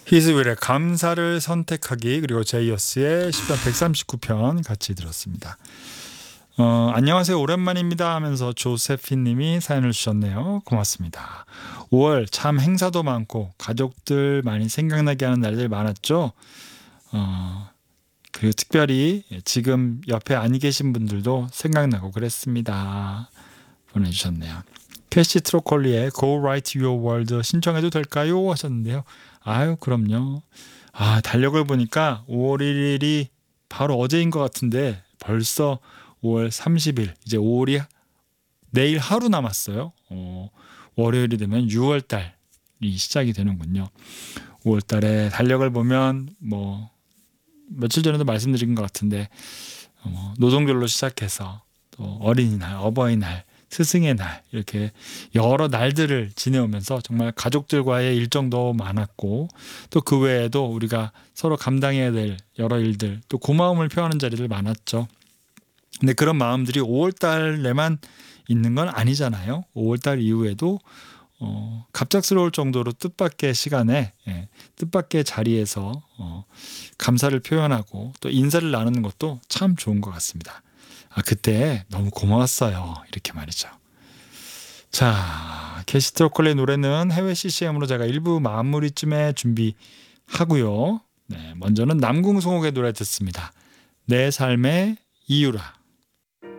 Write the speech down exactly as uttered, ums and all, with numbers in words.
히즈윌의 감사를 선택하기, 그리고 제이어스의 시편 백삼십구 편 같이 들었습니다. 어, 안녕하세요, 오랜만입니다 하면서 조세핀 님이 사연을 주셨네요. 고맙습니다. 오월 참 행사도 많고 가족들 많이 생각나게 하는 날들 많았죠. 어, 그리고 특별히 지금 옆에 안 계신 분들도 생각나고 그랬습니다. 보내주셨네요. 캐시 트로콜리의 Go Right Your World 신청해도 될까요? 하셨는데요. 아유, 그럼요. 아, 달력을 보니까 오월 일일이 바로 어제인 것 같은데 벌써 오월 삼십일, 이제 오월이 내일 하루 남았어요. 어, 월요일이 되면 유월 달이 시작이 되는군요. 오월 달에 달력을 보면 뭐 며칠 전에도 말씀드린 것 같은데 어, 노동절로 시작해서 또 어린이날, 어버이날, 스승의 날, 이렇게 여러 날들을 지내오면서 정말 가족들과의 일정도 많았고, 또 그 외에도 우리가 서로 감당해야 될 여러 일들, 또 고마움을 표하는 자리들 많았죠. 근데 그런 마음들이 오월 달에만 있는 건 아니잖아요. 오월 달 이후에도 어, 갑작스러울 정도로 뜻밖의 시간에, 예, 뜻밖의 자리에서 어, 감사를 표현하고 또 인사를 나누는 것도 참 좋은 것 같습니다. 아, 그때 너무 고마웠어요, 이렇게 말이죠. 자, 캐시 트로콜의 노래는 해외 씨씨엠으로 제가 일부 마무리쯤에 준비하고요. 네, 먼저는 남궁송옥의 노래 듣습니다. 내 삶의 이유라.